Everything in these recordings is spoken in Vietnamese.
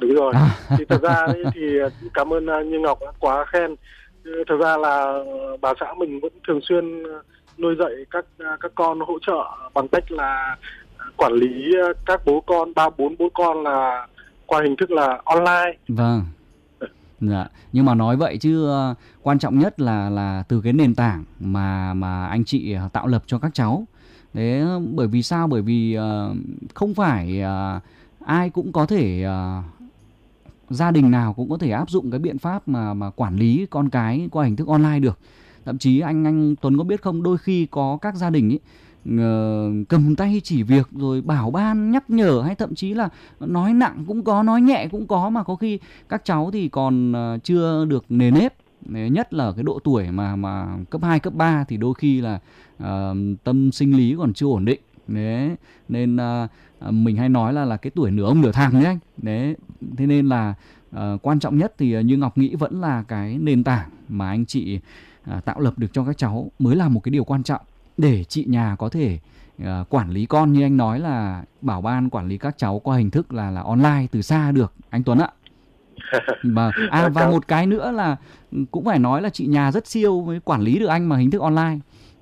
Đúng rồi. Thì thật ra ấy, thì cảm ơn Như Ngọc đã quá khen. Thật ra là bà xã mình vẫn thường xuyên nuôi dạy các con, hỗ trợ bằng cách là quản lý các bố con, 3-4 bố con là qua hình thức là online. Vâng. Dạ. Nhưng mà nói vậy chứ quan trọng nhất là từ cái nền tảng mà anh chị tạo lập cho các cháu. Đấy, bởi vì sao? Bởi vì không phải ai cũng có thể gia đình nào cũng có thể áp dụng cái biện pháp mà quản lý con cái qua hình thức online được. Thậm chí anh Tuấn có biết không, đôi khi có các gia đình ấy cầm tay chỉ việc rồi bảo ban nhắc nhở, hay thậm chí là nói nặng cũng có, nói nhẹ cũng có, mà có khi các cháu thì còn chưa được nề nếp, nhất là cái độ tuổi mà cấp 2, cấp 3 thì đôi khi là tâm sinh lý còn chưa ổn định. Đấy, nên mình hay nói là cái tuổi nửa ông nửa thằng đấy anh. Đấy, thế nên là quan trọng nhất thì như Ngọc nghĩ vẫn là cái nền tảng mà anh chị tạo lập được cho các cháu mới là một cái điều quan trọng để chị nhà có thể quản lý con, như anh nói là bảo ban quản lý các cháu qua hình thức là online từ xa được anh Tuấn ạ. Và một cái nữa là cũng phải nói là chị nhà rất siêu mới quản lý được anh mà hình thức online.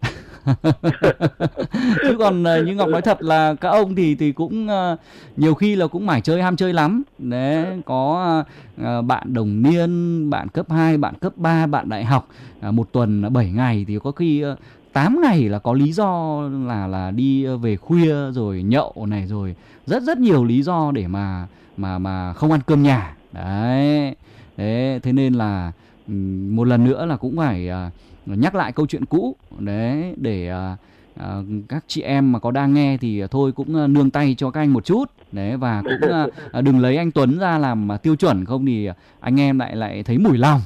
Chứ còn như Ngọc nói thật là các ông thì cũng nhiều khi là cũng mải chơi, ham chơi lắm. Đấy, có bạn đồng niên, bạn cấp 2, bạn cấp 3, bạn đại học, một tuần 7 ngày thì có khi 8 ngày là có lý do là đi về khuya rồi nhậu này, rồi rất rất nhiều lý do để mà không ăn cơm nhà. Đấy. Thế nên là một lần nữa là cũng phải nhắc lại câu chuyện cũ đấy, để các chị em mà có đang nghe thì thôi cũng nương tay cho các anh một chút đấy, và cũng đừng lấy anh Tuấn ra làm tiêu chuẩn, không thì anh em lại thấy mủi lòng.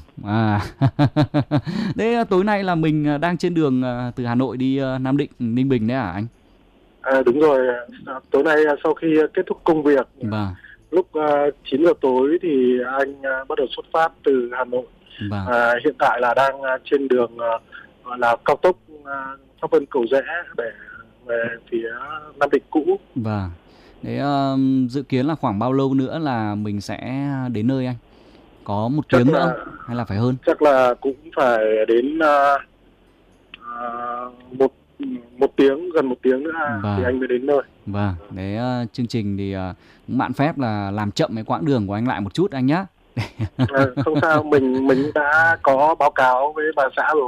Thế tối nay là mình đang trên đường từ Hà Nội đi Nam Định, Ninh Bình đấy hả anh? Đúng rồi, tối nay sau khi kết thúc công việc, lúc 9 giờ tối thì anh bắt đầu xuất phát từ Hà Nội. Hiện tại là đang trên đường gọi là cao tốc Pháp Vân Cầu Giẽ để về phía Nam Định cũ. Vâng. Thế dự kiến là khoảng bao lâu nữa là mình sẽ đến nơi anh? Có một tiếng nữa hay là phải hơn? Chắc là cũng phải đến một tiếng, gần một tiếng nữa thì anh mới đến nơi. Vâng. Đấy, chương trình thì cũng mạn phép là làm chậm cái quãng đường của anh lại một chút anh nhá. Không sao, mình đã có báo cáo với bà xã rồi.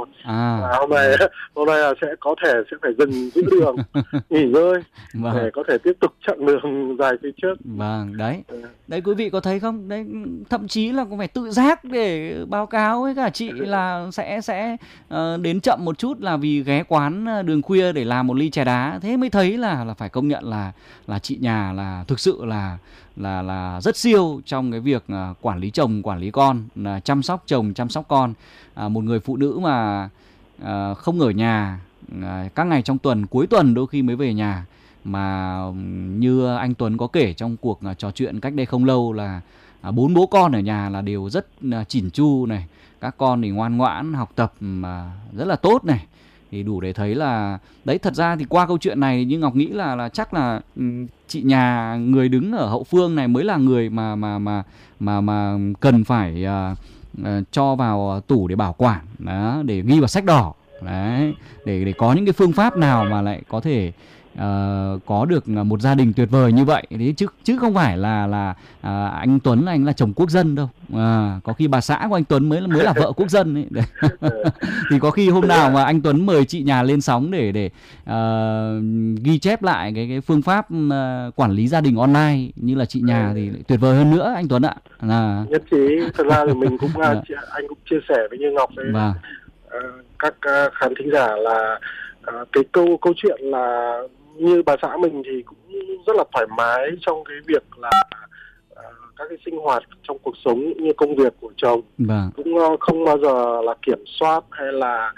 Hôm nay là sẽ phải dừng giữ đường nghỉ ngơi để có thể tiếp tục chặng đường dài phía trước. Vâng, đấy. Đấy, quý vị có thấy không? Đấy, thậm chí là cũng phải tự giác để báo cáo với cả chị là sẽ đến chậm một chút là vì ghé quán đường khuya để làm một ly chè đá. Thế mới thấy là phải công nhận là chị nhà là thực sự là rất siêu trong cái việc quản lý chồng, quản lý con, chăm sóc chồng, chăm sóc con. Một người phụ nữ mà không ở nhà các ngày trong tuần, cuối tuần đôi khi mới về nhà, mà như anh Tuấn có kể trong cuộc trò chuyện cách đây không lâu là 4 bố con ở nhà là đều rất chỉn chu này, các con thì ngoan ngoãn học tập rất là tốt này, thì đủ để thấy là đấy. Thật ra thì qua câu chuyện này như Ngọc nghĩ là chắc là chị nhà, người đứng ở hậu phương này mới là người mà cần phải cho vào tủ để bảo quản đó, để ghi vào sách đỏ đấy, để có những cái phương pháp nào mà lại có thể có được một gia đình tuyệt vời như vậy. Thế chứ không phải là anh Tuấn anh là chồng quốc dân đâu. Có khi bà xã của anh Tuấn mới là vợ quốc dân ấy. Thì có khi hôm nào mà anh Tuấn mời chị nhà lên sóng để ghi chép lại cái phương pháp quản lý gia đình online như là chị nhà thì tuyệt vời hơn nữa anh Tuấn ạ. Nhất trí. Thật ra thì mình cũng anh cũng chia sẻ với Như Ngọc với các khán thính giả là cái câu chuyện là như bà xã mình thì cũng rất là thoải mái trong cái việc là các cái sinh hoạt trong cuộc sống như công việc của chồng, cũng không bao giờ là kiểm soát hay là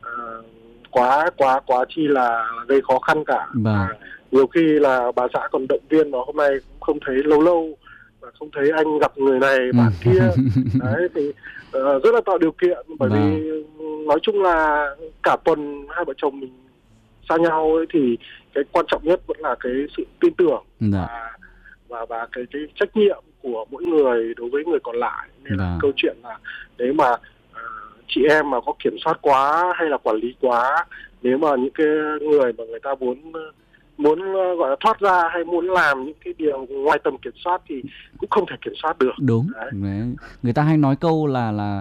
quá chi là gây khó khăn cả. Nhiều khi là bà xã còn động viên mà hôm nay cũng không thấy lâu mà không thấy anh gặp người này bạn kia. Đấy thì rất là tạo điều kiện, bởi vì nói chung là cả tuần hai vợ chồng mình xa nhau ấy, thì cái quan trọng nhất vẫn là cái sự tin tưởng và cái trách nhiệm của mỗi người đối với người còn lại. Nên là câu chuyện là nếu mà chị em mà có kiểm soát quá hay là quản lý quá, nếu mà những cái người mà người ta muốn gọi là thoát ra hay muốn làm những cái điều ngoài tầm kiểm soát thì cũng không thể kiểm soát được. Đúng. Đấy. Người ta hay nói câu là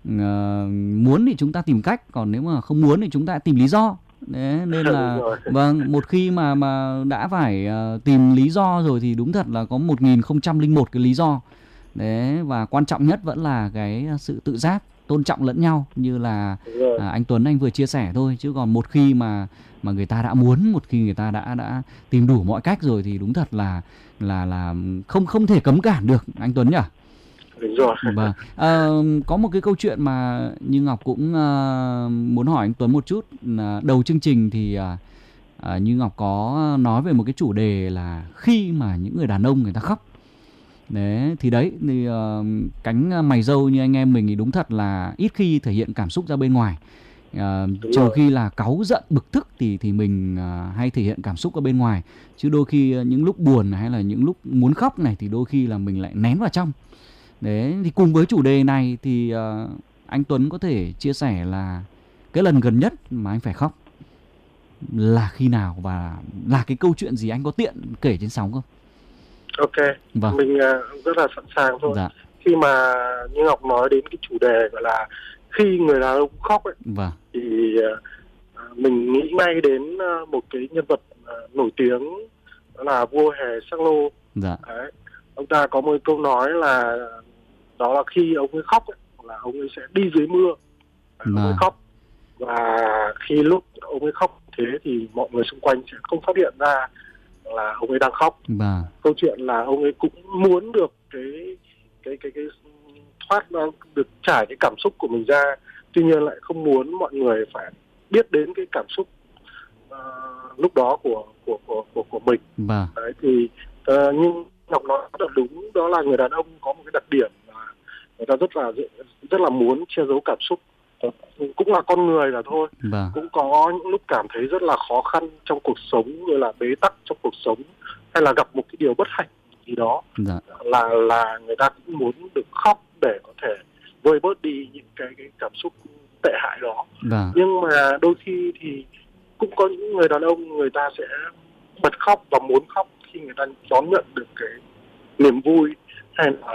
muốn thì chúng ta tìm cách, còn nếu mà không muốn thì chúng ta tìm lý do. Đấy, nên là vâng, một khi mà đã phải tìm lý do rồi thì đúng thật là có 1001 cái lý do. Đấy, và quan trọng nhất vẫn là cái sự tự giác, tôn trọng lẫn nhau như là anh Tuấn anh vừa chia sẻ thôi. Chứ còn một khi mà người ta đã muốn, một khi người ta đã tìm đủ mọi cách rồi thì đúng thật là không thể cấm cản được anh Tuấn nhỉ? Đúng rồi. Có một cái câu chuyện mà Như Ngọc cũng muốn hỏi anh Tuấn một chút. Đầu chương trình thì Như Ngọc có nói về một cái chủ đề là khi mà những người đàn ông người ta khóc. Đấy, thì cánh mày râu như anh em mình thì đúng thật là ít khi thể hiện cảm xúc ra bên ngoài. Trừ khi là cáu giận bực tức thì mình hay thể hiện cảm xúc ở bên ngoài. Chứ đôi khi những lúc buồn hay là những lúc muốn khóc này thì đôi khi là mình lại nén vào trong. Đấy, thì cùng với chủ đề này thì anh Tuấn có thể chia sẻ là cái lần gần nhất mà anh phải khóc là khi nào và là cái câu chuyện gì, anh có tiện kể trên sóng không? Ok, mình rất là sẵn sàng thôi. Khi mà Như Ngọc nói đến cái chủ đề gọi là khi người đàn ông khóc ấy, thì mình nghĩ ngay đến một cái nhân vật nổi tiếng, đó là vua Hề Charles. Đấy, ông ta có một câu nói là đó là khi ông ấy khóc ấy, là ông ấy sẽ đi dưới mưa, ông ấy khóc, và khi lúc ông ấy khóc thế thì mọi người xung quanh sẽ không phát hiện ra là ông ấy đang khóc. Câu chuyện là ông ấy cũng muốn được cái thoát được trải cái cảm xúc của mình ra, tuy nhiên lại không muốn mọi người phải biết đến cái cảm xúc lúc đó của mình. Đấy, thì nhưng Ngọc nói rất là đúng, đó là người đàn ông có một cái đặc điểm là người ta rất là muốn che giấu cảm xúc. Cũng là con người là thôi, cũng có những lúc cảm thấy rất là khó khăn trong cuộc sống, như là bế tắc trong cuộc sống, hay là gặp một cái điều bất hạnh gì đó, là người ta cũng muốn được khóc để có thể vơi bớt đi những cái cảm xúc tệ hại đó. Nhưng mà đôi khi thì cũng có những người đàn ông người ta sẽ bật khóc và muốn khóc khi người ta đón nhận được cái niềm vui hay là